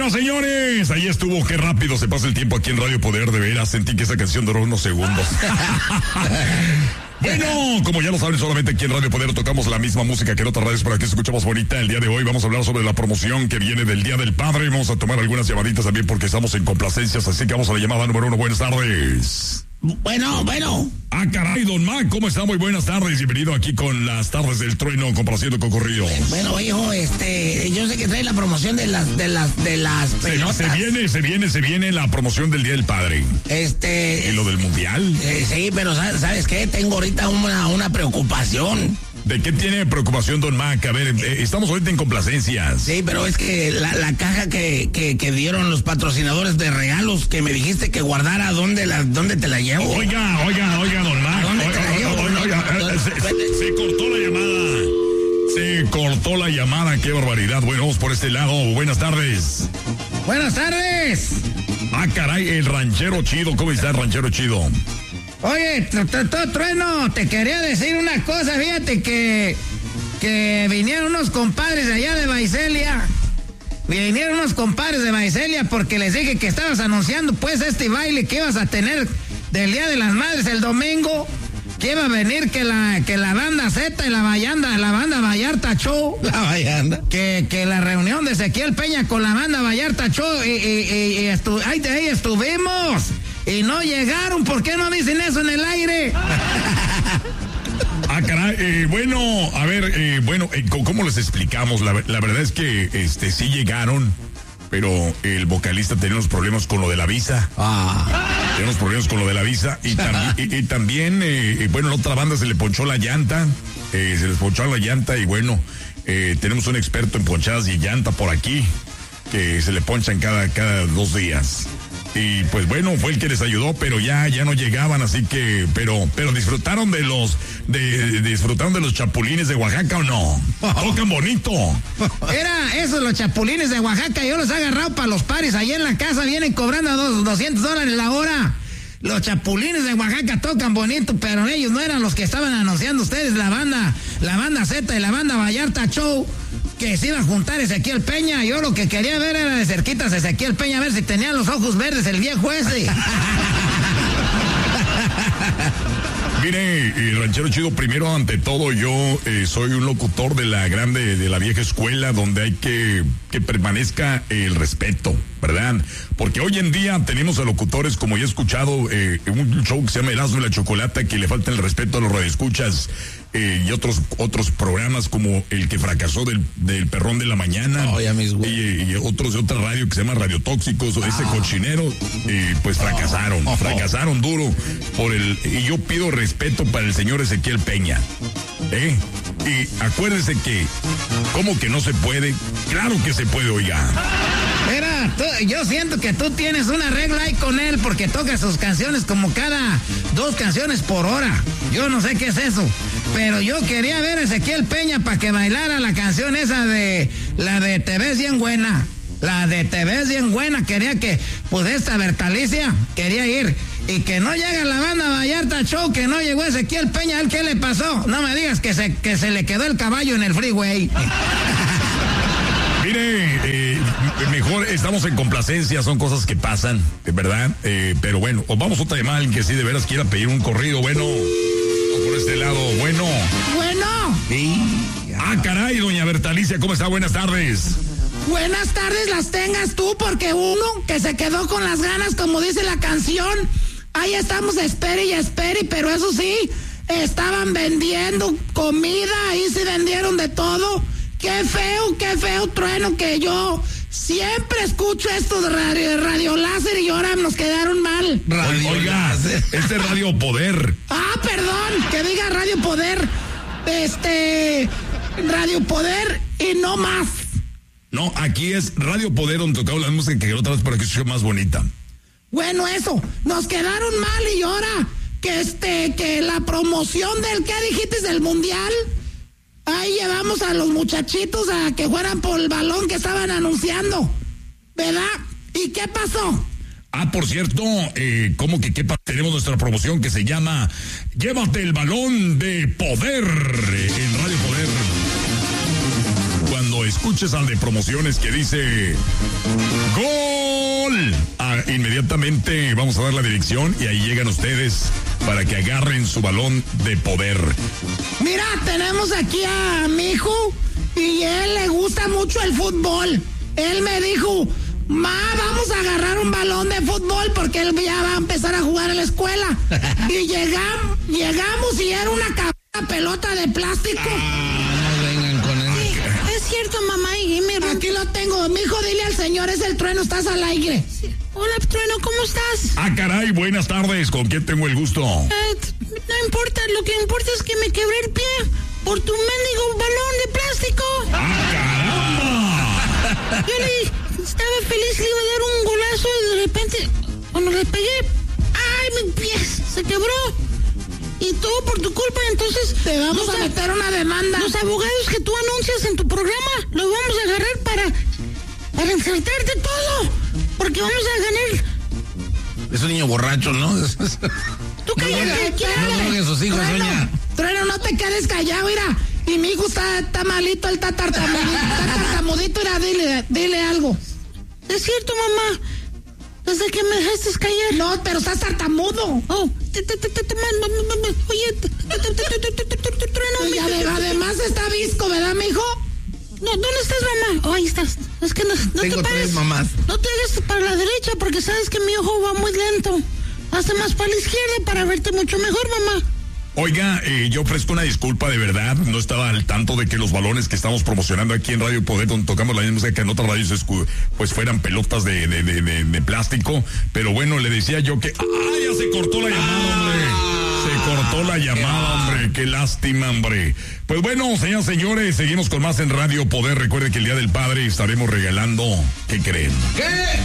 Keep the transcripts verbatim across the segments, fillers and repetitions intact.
Bueno, señores, ahí estuvo. Qué rápido se pasa el tiempo aquí en Radio Poder. De veras, sentí que esa canción duró unos segundos. Bueno, como ya lo saben, solamente aquí en Radio Poder tocamos la misma música que en otras radios, para que escuchamos bonita. El día de hoy vamos a hablar sobre la promoción que viene del Día del Padre. Vamos a tomar algunas llamaditas también porque estamos en complacencias, así que vamos a la llamada número uno. Buenas tardes. Bueno, bueno. Ah, caray, don Mac, ¿cómo está? Muy buenas tardes. Bienvenido aquí con las tardes del trueno, complaciendo con corrido. Bueno, hijo, este, yo sé que trae la promoción de las, de las, de las pelotas. Se, se viene, se viene, se viene la promoción del Día del Padre. Este. ¿Y lo del Mundial? Eh, sí, pero ¿sabes qué? Tengo ahorita una, una preocupación. ¿De qué tiene preocupación, don Mac? A ver, eh, estamos ahorita en complacencias. Sí, pero es que la, la caja que, que, que dieron los patrocinadores de regalos, que me dijiste que guardara, ¿dónde, la, dónde te la llevo? Oiga, oiga, oiga, don Mac. ¿Dónde oiga, te la llevo? Oiga, oiga, oiga, se, se, se cortó la llamada. Se cortó la llamada, qué barbaridad. Bueno, vamos por este lado. Buenas tardes. Buenas tardes. Ah, caray, el ranchero chido. ¿Cómo está el ranchero chido? Oye, Trueno, te quería decir una cosa, fíjate que, que vinieron unos compadres de allá de Baicelia, vinieron unos compadres de Baicelia porque les dije que estabas anunciando pues este baile que ibas a tener del Día de las Madres el domingo, que iba a venir que la, que la banda Z y la banda, la banda Vallarta Show, la Vallarta, que, que la reunión de Ezequiel Peña con la banda Vallarta Show, y, y, y, y estu, ahí, ahí estuvimos. Y no llegaron, ¿por qué no dicen eso en el aire? Ah, caray, eh, bueno, a ver, eh, bueno, eh, ¿cómo les explicamos? La, la verdad es que este sí llegaron, pero el vocalista tenía unos problemas con lo de la visa. Ah. Tenía unos problemas con lo de la visa. Y, tam y, y también, eh, bueno, la otra banda se le ponchó la llanta, eh, se les ponchó la llanta y bueno, eh, tenemos un experto en ponchadas y llanta por aquí, que se le ponchan cada, cada dos días. Y pues bueno, fue el que les ayudó, pero ya, ya no llegaban, así que, pero, pero disfrutaron de los, de, de disfrutaron de los chapulines de Oaxaca, ¿o no? Tocan bonito. Era eso, los chapulines de Oaxaca, yo los he agarrado para los paris, ahí en la casa vienen cobrando dos, doscientos dólares la hora. Los chapulines de Oaxaca tocan bonito, pero ellos no eran los que estaban anunciando ustedes, la banda, la banda Z y la banda Vallarta Show, que se iba a juntar Ezequiel Peña. Yo lo que quería ver era de cerquitas a Ezequiel Peña, a ver si tenía los ojos verdes el viejo ese. Mire, el ranchero chido, primero, ante todo, yo eh, soy un locutor de la grande, de la vieja escuela, donde hay que que permanezca el respeto, ¿verdad? Porque hoy en día tenemos a locutores, como ya he escuchado, eh, un show que se llama Erasmo y la Chocolata, que le falta el respeto a los radioescuchas, eh, y otros otros programas como el que fracasó del, del Perrón de la Mañana, oh, ya mis y, y otros de otra radio que se llama Radio Tóxicos, o ah. ese cochinero, eh, pues fracasaron, oh, oh, fracasaron duro por el, y yo pido respeto para el señor Ezequiel Peña, ¿eh? Y acuérdese que, ¿cómo que no se puede? Claro que se puede, oiga. Mira, tú, yo siento que tú tienes una regla ahí con él porque toca sus canciones como cada dos canciones por hora. Yo no sé qué es eso, pero yo quería ver a Ezequiel Peña para que bailara la canción esa de, la de Te ves bien buena. La de Te ves bien buena, quería que, pues esta Bertalicia quería ir. Y que no llega la banda Vallarta Show, que no llegó Ezequiel Peña, ¿el qué le pasó? No me digas que se, que se le quedó el caballo en el freeway. Mire, eh, mejor estamos en complacencia, son cosas que pasan, de verdad, eh, pero bueno, o vamos a otra llamada, alguien que sí de veras quiera pedir un corrido, bueno, o por este lado, bueno. Bueno. Sí. Ah, caray, doña Bertalicia, ¿cómo está? Buenas tardes. Buenas tardes las tengas tú, porque uno que se quedó con las ganas, como dice la canción, ahí estamos, espere y espere, pero eso sí, estaban vendiendo comida, ahí se vendieron de todo. Qué feo, qué feo, Trueno, que yo siempre escucho esto de radio, radio láser y ahora nos quedaron mal. Radio Oiga, láser. Este es Radio Poder. Ah, perdón, que diga Radio Poder, este, Radio Poder y no más. No, aquí es Radio Poder, donde tocamos la música que otra vez para que se más bonita. Bueno, eso, nos quedaron mal y ahora que este, que la promoción del, ¿qué dijiste? Del Mundial. Ahí llevamos a los muchachitos a que fueran por el balón que estaban anunciando, ¿verdad? ¿Y qué pasó? Ah, por cierto, eh, ¿cómo que qué pa- tenemos nuestra promoción que se llama Llévate el balón de poder eh, en Radio Poder? Cuando escuches al de promociones que dice ¡Gol! Ah, inmediatamente vamos a dar la dirección y ahí llegan ustedes para que agarren su balón de poder. Mira, tenemos aquí a mi hijo y él le gusta mucho el fútbol. Él me dijo, ma, vamos a agarrar un balón de fútbol porque él ya va a empezar a jugar en la escuela. Y llegamos, llegamos y era una cabrona pelota de plástico. Ah, no vengan con él. Sí, es cierto, mamá. Y me... Aquí lo tengo. Mi hijo, dile al señor, es el Trueno, estás al aire. Sí. Hola, Trueno, ¿cómo estás? Ah, caray, buenas tardes. ¿Con quién tengo el gusto? Eh, no importa, lo que importa es que me quebré el pie por tu mendigo balón de plástico. ¡Ah, caramba! Yo le estaba feliz, le iba a dar un golazo y de repente, cuando le pegué, ¡ay, mi pie se quebró! Y todo por tu culpa, entonces... Te vamos a meter una demanda. Los abogados que tú anuncias en tu programa, los vamos a agarrar para, para insertarte todo. Porque vamos a ganar... Es un niño borracho, ¿no? ¿Tú cállate? No droguen sus hijos, Trueno, doña. Trueno, no te quedes callado, mira. Y mi hijo está, está malito, él está tartamudito, está tartamudito, mira, dile, dile algo. Es cierto, mamá. Desde que me dejaste callar. No, pero estás tartamudo. Oh, te, te, te, te, te, oye, te, te, te, te, te, te, te, te, Trueno. Y ade- además está visco, ¿verdad, mijo? No, ¿dónde estás, mamá? Oh, ahí estás. Es que no, no Tengo te pares. tres mamás. No te hagas para la derecha porque sabes que mi ojo va muy lento. Hazte más para la izquierda para verte mucho mejor, mamá. Oiga, eh, yo ofrezco una disculpa de verdad. No estaba al tanto de que los balones que estamos promocionando aquí en Radio Poder, donde tocamos la misma música que en otras radios, escu- pues fueran pelotas de, de, de, de, de plástico. Pero bueno, le decía yo que... ¡Ah, ya se cortó la llamada, hombre! Se cortó la llamada, hombre. Qué lástima, hombre. Pues bueno, señoras y señores, seguimos con más en Radio Poder. Recuerden que el Día del Padre estaremos regalando... ¿Qué creen? ¿Qué?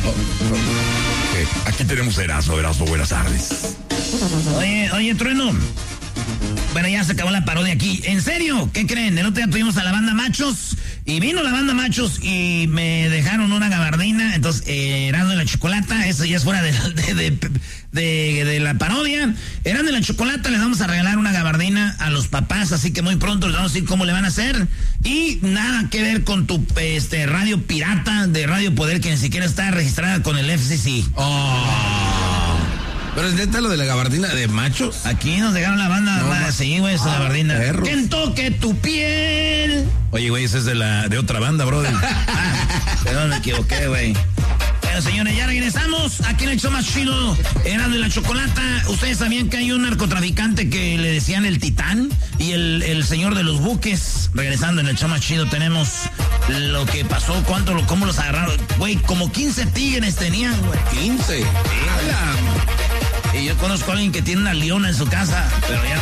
¿Qué? Aquí tenemos Erasmo, Erasmo, buenas tardes. Oye, oye, Trueno. Bueno, ya se acabó la parodia aquí. ¿En serio? ¿Qué creen? El otro día tuvimos a la banda Machos y vino la banda Machos y me dejaron una gabardina. Entonces, eh, Erasmo y la Chocolata, eso ya es fuera de, de, de, de, de la parodia. Erasmo y la Chocolata les vamos a regalar una gabardina a los papás, así que muy pronto les vamos a decir cómo le van a hacer. Y nada que ver con tu este, radio pirata de Radio Poder, que ni siquiera está registrada con el F C C. Oh. Pero es neta lo de la gabardina de machos. Aquí nos dejaron la banda, No, va, ma- sí, güey, esa Ah, gabardina. perros. ¡Quien toque tu piel! Oye, güey, ese es de la de otra banda, brother. Ah, perdón, me equivoqué, güey. Bueno, señores, ya regresamos. Aquí en el show más chido, Erasmo y la Chocolata. Ustedes sabían que hay un narcotraficante que le decían el Titán y el, el señor de los buques. Regresando en el show más chido, tenemos lo que pasó, cuánto, lo, cómo los agarraron. Güey, como quince tigres tenían, güey. quince. ¡Hala! Y yo conozco a alguien que tiene una leona en su casa, pero ya